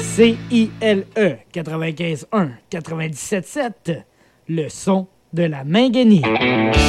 CILE 95.1, 97.7, le son de la Mingénie.